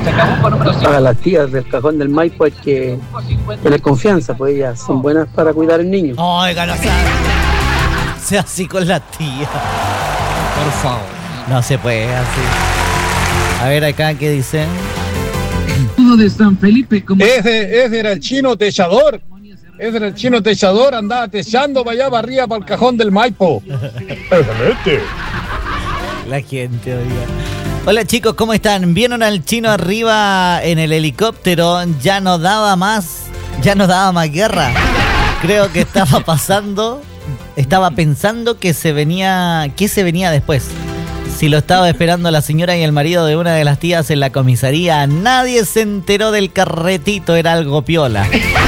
A las tías del Cajón del Maipo hay que tener confianza, pues ellas son buenas para cuidar al niño. Oiga, no sea así con la tía. Por favor. No se puede así. A ver acá, ¿qué dicen? De San Felipe, como... Ese era el chino techador. Ese era el chino techador, andaba techando para allá, para arriba, para el Cajón del Maipo. Excelente. La gente, oiga. Hola chicos, ¿cómo están? ¿Vieron al chino arriba en el helicóptero? Ya no daba más guerra. Creo que estaba pensando que se venía después. Si lo estaba esperando la señora y el marido de una de las tías en la comisaría, nadie se enteró del carretito, era algo piola.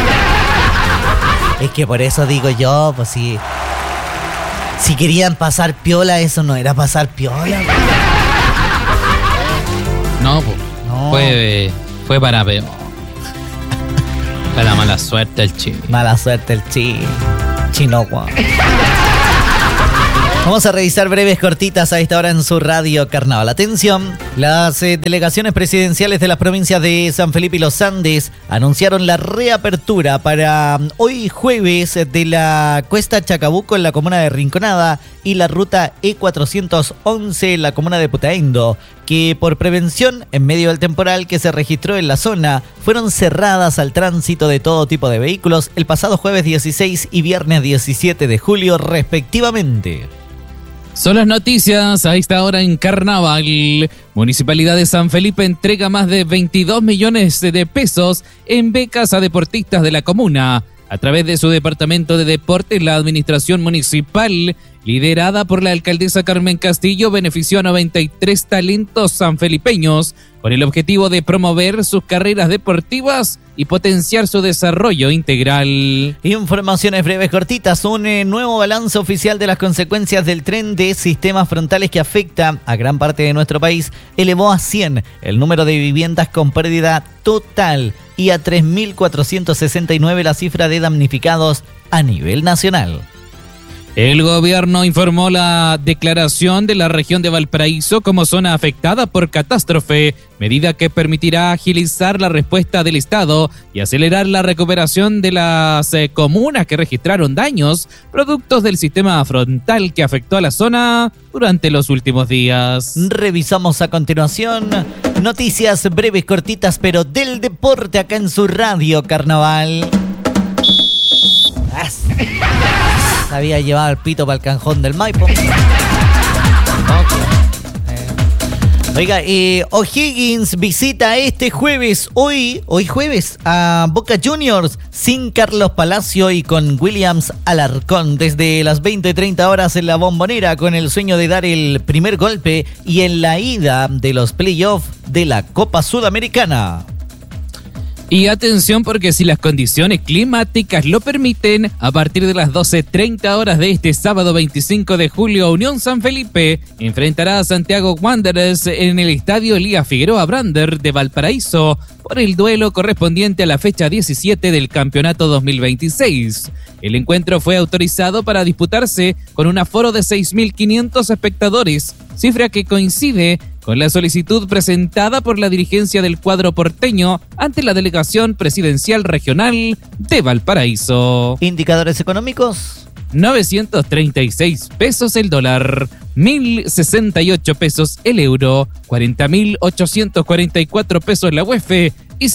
Es que por eso digo yo, pues si querían pasar piola, eso no era pasar piola. No, pues. No. Fue para peor. Para mala suerte el chino. Mala suerte el chino. Chino, guau. Vamos a revisar breves cortitas a esta hora en su radio Carnaval. Atención, las delegaciones presidenciales de las provincias de San Felipe y Los Andes anunciaron la reapertura para hoy jueves de la Cuesta Chacabuco en la comuna de Rinconada y la ruta E411 en la comuna de Putaendo, que por prevención en medio del temporal que se registró en la zona fueron cerradas al tránsito de todo tipo de vehículos el pasado jueves 16 y viernes 17 de julio respectivamente. Son las noticias a esta hora en Carnaval. Municipalidad de San Felipe entrega más de 22 millones de pesos en becas a deportistas de la comuna. A través de su departamento de deportes, la administración municipal, liderada por la alcaldesa Carmen Castillo, benefició a 93 talentos sanfelipeños con el objetivo de promover sus carreras deportivas y potenciar su desarrollo integral. Informaciones breves cortitas. Un nuevo balance oficial de las consecuencias del tren de sistemas frontales que afecta a gran parte de nuestro país elevó a 100 el número de viviendas con pérdida total y a 3.469 la cifra de damnificados a nivel nacional. El gobierno informó la declaración de la región de Valparaíso como zona afectada por catástrofe, medida que permitirá agilizar la respuesta del Estado y acelerar la recuperación de las comunas que registraron daños productos del sistema frontal que afectó a la zona durante los últimos días. Revisamos a continuación noticias breves, cortitas, pero del deporte acá en su radio Carnaval. Había llevado el pito para el Cajón del Maipo. Oiga, O'Higgins visita este jueves, hoy jueves, a Boca Juniors sin Carlos Palacio y con Williams Alarcón desde las 20:30 horas en la Bombonera con el sueño de dar el primer golpe y en la ida de los playoffs de la Copa Sudamericana. Y atención porque si las condiciones climáticas lo permiten, a partir de las 12:30 horas de este sábado 25 de julio, Unión San Felipe enfrentará a Santiago Wanderers en el estadio Elías Figueroa Brander de Valparaíso por el duelo correspondiente a la fecha 17 del campeonato 2026. El encuentro fue autorizado para disputarse con un aforo de 6.500 espectadores, cifra que coincide con la solicitud presentada por la dirigencia del cuadro porteño ante la delegación presidencial regional de Valparaíso. ¿Indicadores económicos? 936 pesos el dólar, 1.068 pesos el euro, 40.844 pesos la UEF y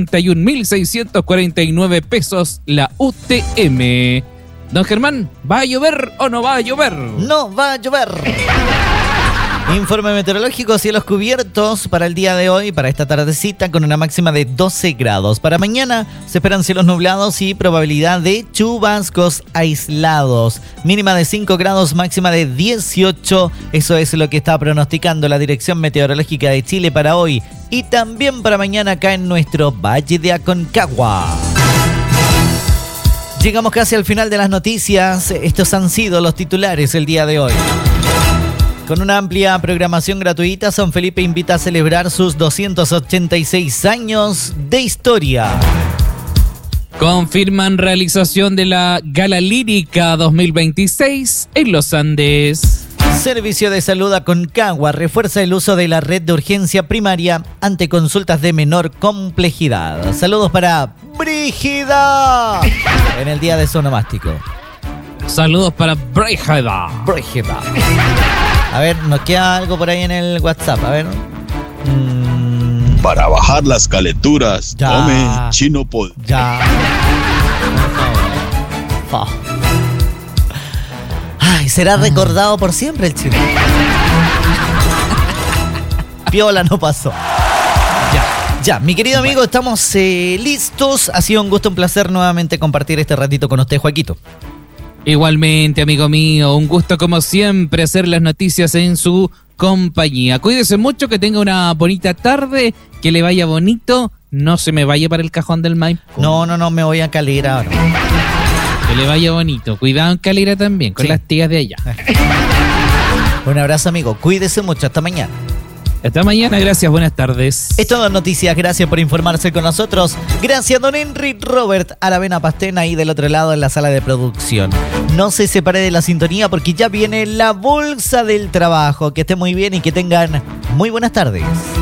71.649 pesos la UTM. Don Germán, ¿va a llover o no va a llover? No va a llover. Informe meteorológico, cielos cubiertos para el día de hoy, para esta tardecita, con una máxima de 12 grados. Para mañana se esperan cielos nublados y probabilidad de chubascos aislados. Mínima de 5 grados, máxima de 18. Eso es lo que está pronosticando la Dirección Meteorológica de Chile para hoy y también para mañana acá en nuestro Valle de Aconcagua. Llegamos casi al final de las noticias. Estos han sido los titulares el día de hoy. Con una amplia programación gratuita, San Felipe invita a celebrar sus 286 años de historia. Confirman realización de la Gala Lírica 2026 en Los Andes. Servicio de Salud Aconcagua refuerza el uso de la red de urgencia primaria ante consultas de menor complejidad. Saludos para Brígida en el día de su onomástico. Saludos para Brígida. Brígida. A ver, nos queda algo por ahí en el WhatsApp. A ver. Para bajar las calenturas, Ya. tome Chino Pod. Ya. Oh. Ay, será recordado por siempre el chino. Piola no pasó. Ya, mi querido amigo, estamos listos. Ha sido un gusto, un placer nuevamente compartir este ratito con usted, Joaquito. Igualmente, amigo mío, un gusto como siempre hacer las noticias en su compañía. Cuídese mucho, que tenga una bonita tarde, que le vaya bonito, no se me vaya para el cajón del Maipo. No, me voy a Calera ahora. Que le vaya bonito. Cuidado en Calera también, con Sí. las tías de allá. Un abrazo, amigo. Cuídese mucho. Hasta mañana. Hasta mañana, gracias, buenas tardes. Es todo noticias, gracias por informarse con nosotros. Gracias, don Henry Robert Aravena Pastén, ahí del otro lado en la sala de producción. No se separe de la sintonía porque ya viene la bolsa del trabajo. Que esté muy bien y que tengan muy buenas tardes.